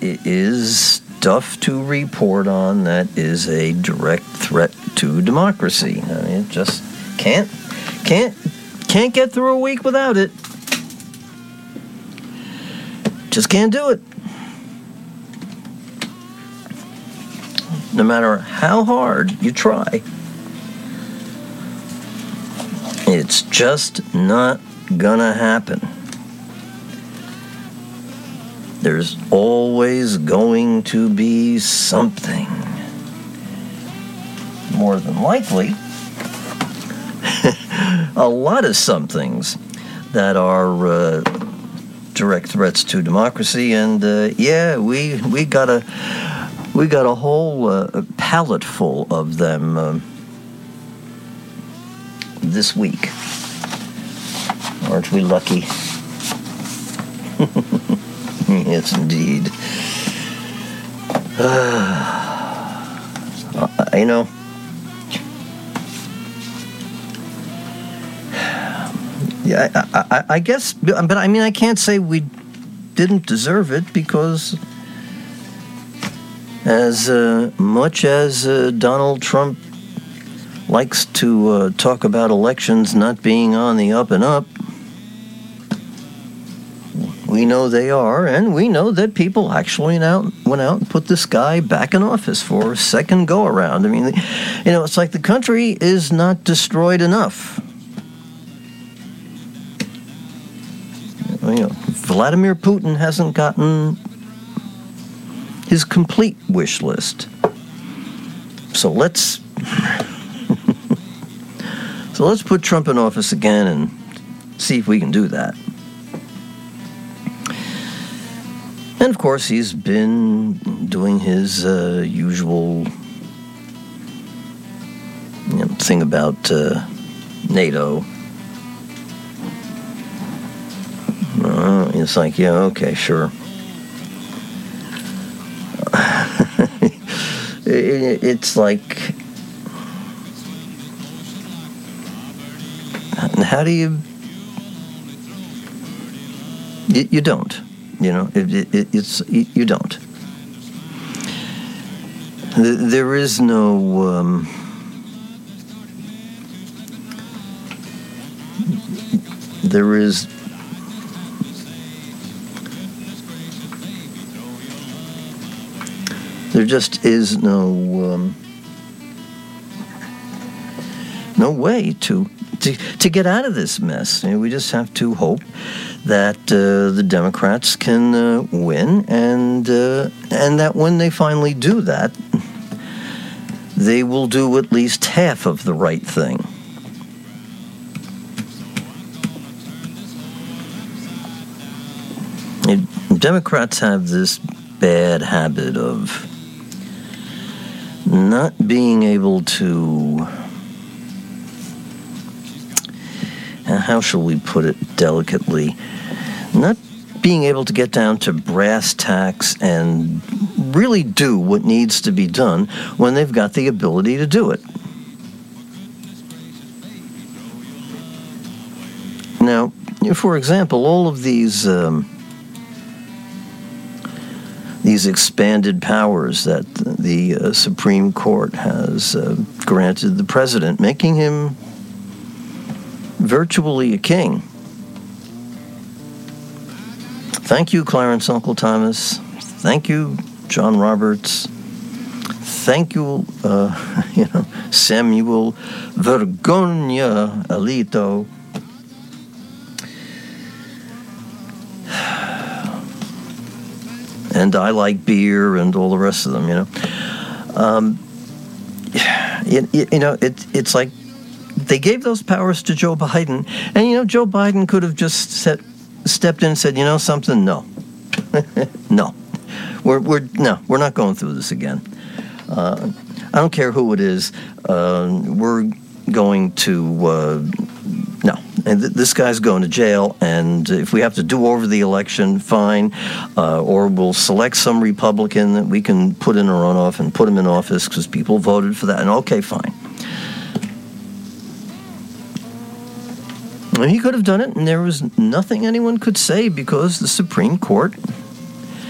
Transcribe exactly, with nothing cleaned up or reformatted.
is stuff to report on that is a direct threat to democracy. I mean, it just can't, can't, can't get through a week without it. Just can't do it. No matter how hard you try, it's just not gonna happen. There's always going to be something. More than likely, a lot of somethings that are uh, direct threats to democracy, and uh, yeah, we we got a we got a whole uh, pallet full of them uh, this week. Aren't we lucky? Yes, indeed. Uh, you know, yeah, I, I, I guess, but I mean, I can't say we didn't deserve it, because as uh, much as uh, Donald Trump likes to uh, talk about elections not being on the up and up, we know they are, and we know that people actually went out, went out and put this guy back in office for a second go-around. I mean, you know, it's like the country is not destroyed enough. You know, Vladimir Putin hasn't gotten his complete wish list. So let's so let's put Trump in office again and see if we can do that. And of course, he's been doing his uh, usual, you know, thing about uh, NATO. Uh, it's like, yeah, okay, sure. it, it's like, how do you? You, you don't. You know, it, it, it's you don't. There is no um, there is there just is no um, no way to. To, to get out of this mess. You know, we just have to hope that uh, the Democrats can uh, win, and uh, and that when they finally do that, they will do at least half of the right thing. It, Democrats have this bad habit of not being able to... how shall we put it delicately, not being able to get down to brass tacks and really do what needs to be done when they've got the ability to do it. Now, for example, all of these um, these expanded powers that the uh, Supreme Court has uh, granted the president, making him virtually a king. Thank you, Clarence Uncle Thomas. Thank you, John Roberts. Thank you, uh, you know, Samuel Vergogna Alito. And I like beer and all the rest of them, you know. Um, it, you know, it, it's like they gave those powers to Joe Biden, and, you know, Joe Biden could have just set, stepped in and said, you know something, no. no. We're, we're, no, we're not going through this again. Uh, I don't care who it is. Uh, we're going to, uh, no. And th- this guy's going to jail, and if we have to do over the election, fine. Uh, or we'll select some Republican that we can put in a runoff and put him in office because people voted for that, and okay, fine. And he could have done it, and there was nothing anyone could say because the Supreme Court